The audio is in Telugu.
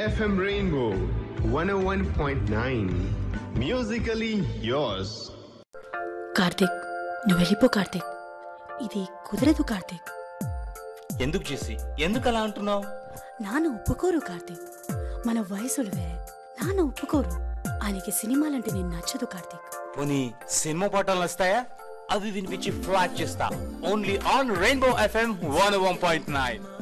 FM Rainbow 101.9. Musically yours. Karthik, నువ్వు వెళ్ళిపో కార్తీక్. ఇది కుదరదు కార్తీక్. ఎందుకు చేసి ఎందుకు అలా అంటున్నావు? నాన్న ఒప్పుకోరు కార్తీక్. మన వయసులు వేరే. నాన్న ఒప్పుకోరు. ఆయనకి సినిమాలంటే నేను నచ్చదు కార్తీక్. పోనీ సినిమా పాటలు వస్తాయా? అవి వినిపించి ఫ్లాట్ చేస్తా. Only on rainbow FM 101.9.